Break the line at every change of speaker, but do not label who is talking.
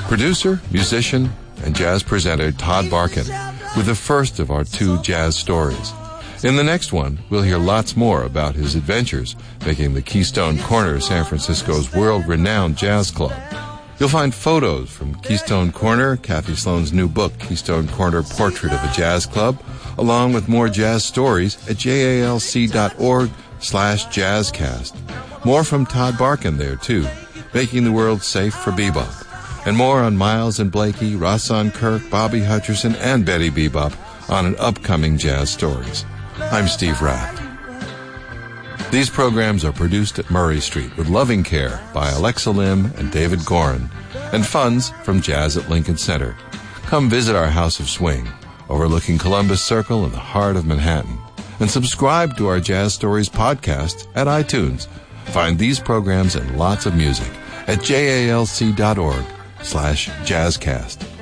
Producer, musician, and jazz presenter Todd Barkin with the first of our 2 jazz stories. In the next one, we'll hear lots more about his adventures making the Keystone Corner San Francisco's world-renowned jazz club. You'll find photos from Keystone Corner, Kathy Sloan's new book, Keystone Corner Portrait of a Jazz Club, along with more jazz stories at jalc.org/jazzcast. More from Todd Barkin there, too, making the world safe for bebop. And more on Miles and Blakey, Rahsaan Kirk, Bobby Hutcherson, and Betty Bebop on an upcoming Jazz Stories. I'm Steve Rath. These programs are produced at Murray Street with loving care by Alexa Lim and David Gorin, and funds from Jazz at Lincoln Center. Come visit our House of Swing, overlooking Columbus Circle in the heart of Manhattan, and subscribe to our Jazz Stories podcast at iTunes. Find these programs and lots of music at jalc.org/jazzcast.